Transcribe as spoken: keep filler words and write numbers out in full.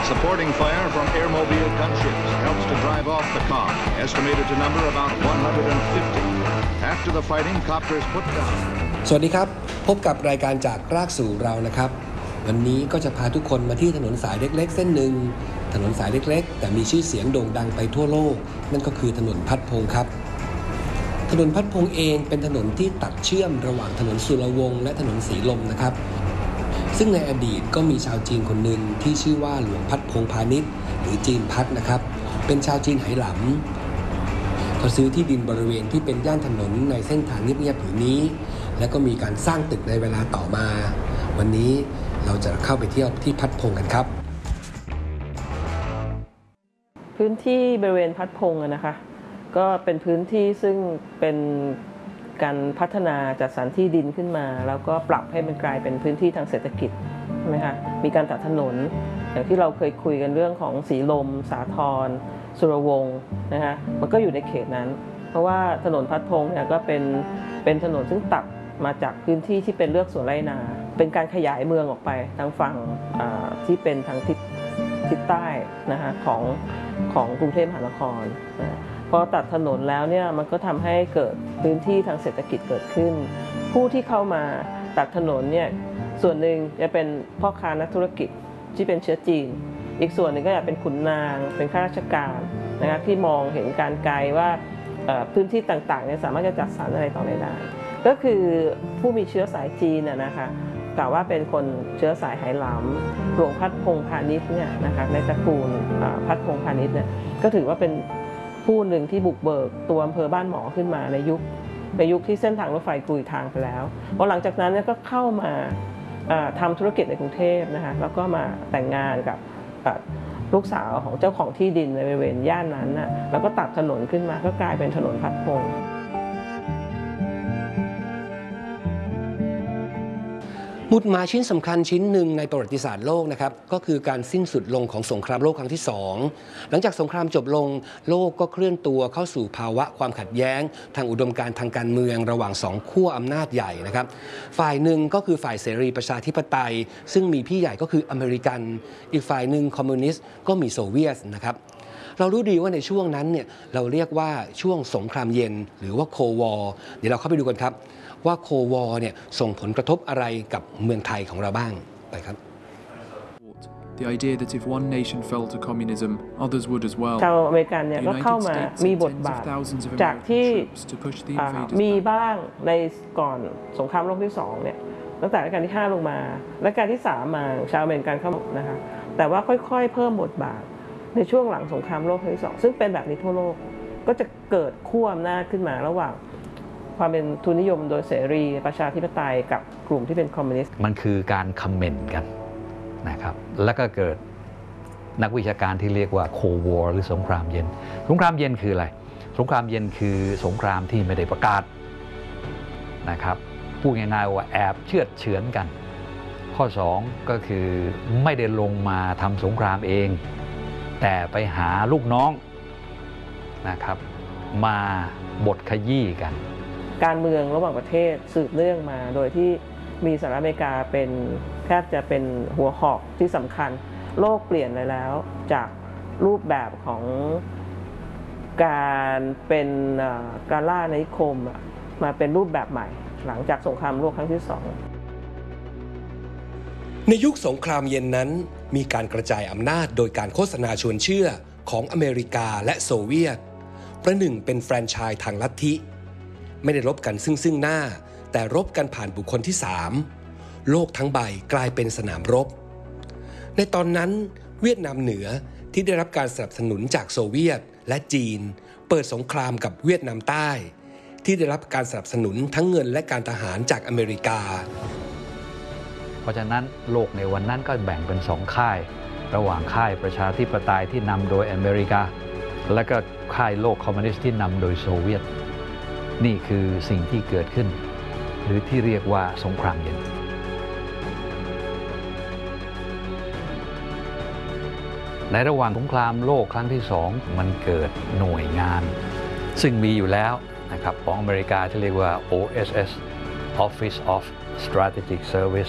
Supporting fire from airmobile gunships helps to drive off the car, estimated to number about one hundred fifty. After the fighting, copters put down. สวัสดีครับพบกับรายการจากรากสู่เรานะครับวันนี้ก็จะพาทุกคนมาที่ถนนสายเล็กๆเส้นหนึ่งถนนสายเล็กๆแต่มีชื่อเสียงโด่งดังไปทั่วโลกนั่นก็คือถนนพัดพงษ์ครับถนนพัดพงษ์เองเป็นถนนที่ตัดเชื่อมระหว่างถนนสุรวงศ์และถนนสีลมนะครับซึ่งในอดีตก็มีชาวจีนคนหนึ่งที่ชื่อว่าหลวงพัดพงษ์พาณิชย์หรือจีนพัดนะครับเป็นชาวจีนไหหลำเขาซื้อที่ดินบริเวณที่เป็นย่านถนนในเส้นทางเงียบๆผืนนี้แล้วก็มีการสร้างตึกในเวลาต่อมาวันนี้เราจะเข้าไปเที่ยวที่พัดพงษ์กันครับพื้นที่บริเวณพัดพงษ์นะคะก็เป็นพื้นที่ซึ่งเป็นการพัฒนาจัดสรรที่ดินขึ้นมาแล้วก็ปรับให้มันกลายเป็นพื้นที่ทางเศรษฐกิจใช่ไหมคะมีการตัดถนนอย่างที่เราเคยคุยกันเรื่องของสีลมสาทรสุรวงศ์นะคะมันก็อยู่ในเขตนั้นเพราะว่าถนนพัดพงษ์เนี่ยก็เป็นเป็นถนนซึ่งตัดมาจากพื้นที่ที่เป็นเลือกสวนไร่นาเป็นการขยายเมืองออกไปทางฝั่งที่เป็นทางทิศทิศใต้นะคะของของกรุงเทพมหานครนะพอตัดถนนแล้วเนี่ยมันก็ทำให้เกิดพื้นที่ทางเศรษฐกิจเกิดขึ้นผู้ที่เข้ามาตัดถนนเนี่ยส่วนหนึ่งจะเป็นพ่อค้านักธุรกิจที่เป็นเชื้อจีนอีกส่วนหนึ่งก็อยากเป็นขุนนางเป็นข้าราชการนะคะที่มองเห็นการไกลว่าพื้นที่ต่างๆเนี่ยสามารถจะจัดสรรอะไรต่ออะไรได้ก็คือผู้มีเชื้อสายจีนนะคะกล่าวว่าเป็นคนเชื้อสายไหหลำหลวงพัดพงษ์พาณิชย์เนี่ยนะคะในตระกูลพัดพงษ์พาณิชย์เนี่ยก็ถือว่าเป็นผู้หนึ่งที่บุกเบิกตัวอำเภอบ้านหมอขึ้นมาในยุคในยุคที่เส้นทางรถไฟกลุยทางไปแล้วพอหลังจากนั้นเนี่ยก็เข้ามาทำธุรกิจในกรุงเทพนะคะแล้วก็มาแต่งงานกับลูกสาวของเจ้าของที่ดินในบริเวณย่านนั้นน่ะแล้วก็ตัดถนนขึ้นมาก็กลายเป็นถนนพัดพงษ์หมุดหมายชิ้นสำคัญชิ้นหนึ่งในประวัติศาสตร์โลกนะครับก็คือการสิ้นสุดลงของสงครามโลกครั้งที่สองหลังจากสงครามจบลงโลกก็เคลื่อนตัวเข้าสู่ภาวะความขัดแย้งทางอุดมการณ์ทางการเมืองระหว่างสองขั้วอำนาจใหญ่นะครับฝ่ายหนึ่งก็คือฝ่ายเสรีประชาธิปไตยซึ่งมีพี่ใหญ่ก็คืออเมริกันอีกฝ่ายหนึ่งคอมมิวนิสต์ก็มีโซเวียตนะครับเรารู้ดีว่าในช่วงนั้นเนี่ยเราเรียกว่าช่วงสงครามเย็นหรือว่าโควอร์เดี๋ยวเราเข้าไปดูกันครับว่าโควอร์เนี่ยส่งผลกระทบอะไรกับเมืองไทยของเราบ้างไปครับ The idea that if one nation fell to communism, others would as well. ชาวอเมริกันเนี่ยก็เข้ามามีบทบาทจากที่มีบ้างในก่อนสงครามโลกที่สองเนี่ยตั้งแต่รัชกาลที่ห้าลงมารัชกาลที่สามมาชาวอเมริกันเข้ามานะคะแต่ว่าค่อยๆเพิ่มบทบาทในช่วงหลังสงครามโลกครั้งที่สองซึ่งเป็นแบบนี้ทั่วโลกก็จะเกิดขั้วอำนาจขึ้นมาระหว่างความเป็นทุนนิยมโดยเสรีประชาธิปไตยกับกลุ่มที่เป็นคอมมิวนิสต์มันคือการคอมเมนต์กันนะครับแล้วก็เกิดนักวิชาการที่เรียกว่าโควอร์หรือสงครามเย็นสงครามเย็นคืออะไรสงครามเย็นคือสงครามที่ไม่ได้ประกาศนะครับพูดง่ายๆว่าแอบเชือดเฉือนกันข้อสองก็คือไม่ได้ลงมาทำสงครามเองแต่ไปหาลูกน้องนะครับมาบดขยี้กันการเมืองระหว่างประเทศสืบเนื่องมาโดยที่มีสหรัฐอเมริกาเป็นแทบจะเป็นหัวหอกที่สำคัญโลกเปลี่ยนไปแล้วจากรูปแบบของการเป็นการล่าอาณานิคมมาเป็นรูปแบบใหม่หลังจากสงครามโลกครั้งที่สองในยุคสงครามเย็นนั้นมีการกระจายอำนาจโดยการโฆษณาชวนเชื่อของอเมริกาและโซเวียตประหนึ่งเป็นแฟรนไชส์ทางลัทธิไม่ได้รบกันซึ่งซึ่งหน้าแต่รบกันผ่านบุคคลที่สามโลกทั้งใบกลายเป็นสนามรบในตอนนั้นเวียดนามเหนือที่ได้รับการสนับสนุนจากโซเวียตและจีนเปิดสงครามกับเวียดนามใต้ที่ได้รับการสนับสนุนทั้งเงินและการทหารจากอเมริกาเพราะฉะนั้นโลกในวันนั้นก็แบ่งเป็นสองค่ายระหว่างค่ายประชาธิปไตยที่นำโดยอเมริกาและก็ค่ายโลกคอมมิวนิสต์ที่นำโดยโซเวียตนี่คือสิ่งที่เกิดขึ้นหรือที่เรียกว่าสงครามเย็นในระหว่างสงครามโลกครั้งที่สองมันเกิดหน่วยงานซึ่งมีอยู่แล้วนะครับของอเมริกาที่เรียกว่า โอ เอส เอส Office of Strategic Service